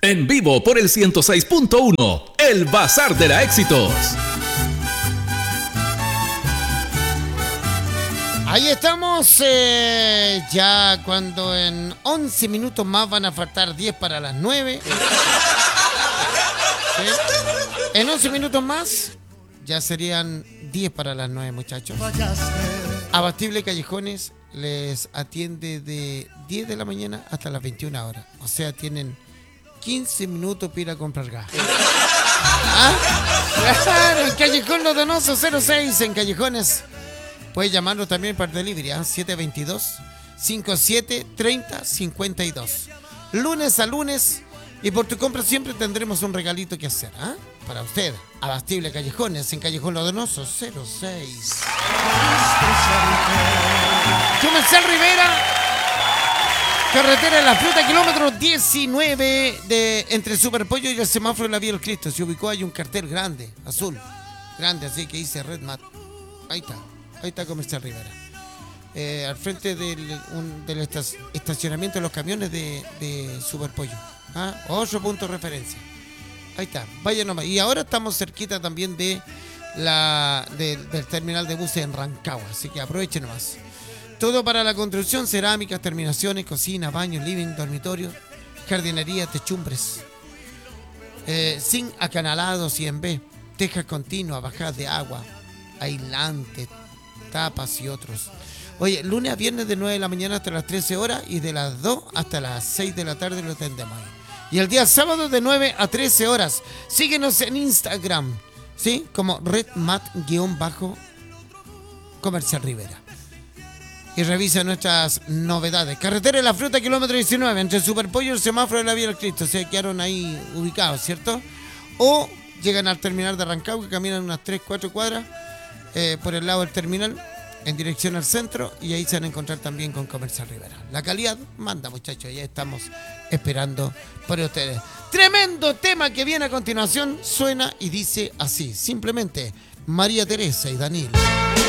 En vivo por el 106.1, el Bazar de la Éxitos. Ahí estamos, ya cuando en 11 minutos más van a faltar 10 para las 9. ¿Sí? En 11 minutos más ya serían 10 para las 9, muchachos. Abastible Callejones les atiende de 10 de la mañana hasta las 21 horas. O sea, tienen 15 minutos para ir a comprar gas. ¿Ah? Claro, en Callejón Los Donosos 06, en Callejones. Puedes llamarnos también para delivery, 722-5730-52. Lunes a lunes. Y por tu compra siempre tendremos un regalito que hacer, ¿ah? Para usted. Abastible Callejones, en Callejón Los Donosos 06. Comercial Rivera. Carretera de la Fruta, kilómetro 19 entre Superpollo y el semáforo de la Vía del Cristo. Se ubicó ahí un cartel grande, azul. Grande, así que dice Red Mat. Ahí está Comercial Rivera. Al frente del estacionamiento de los camiones de Superpollo. ¿Ah? Otro punto de referencia. Ahí está, vaya nomás. Y ahora estamos cerquita también del terminal de buses en Rancagua. Así que aprovechen nomás. Todo para la construcción: cerámicas, terminaciones, cocina, baños, living, dormitorios, jardinería, techumbres. Sin acanalados y en B. Tejas continuas, bajadas de agua, aislantes, tapas y otros. Oye, lunes a viernes de 9 de la mañana hasta las 13 horas y de las 2 hasta las 6 de la tarde lo atendemos ahí. Y el día sábado de 9 a 13 horas. Síguenos en Instagram, ¿sí? Como redmat_comercial Rivera. Y revisa nuestras novedades. Carretera de la Fruta, kilómetro 19, entre Superpollo y el semáforo de la Vía del Cristo. Se quedaron ahí ubicados, ¿cierto? O llegan al terminal de Rancagua, que caminan unas 3-4 cuadras por el lado del terminal, en dirección al centro, y ahí se van a encontrar también con Comercial Rivera. La calidad manda, muchachos, ya estamos esperando por ustedes. Tremendo tema que viene a continuación, suena y dice así, simplemente María Teresa y Daniel.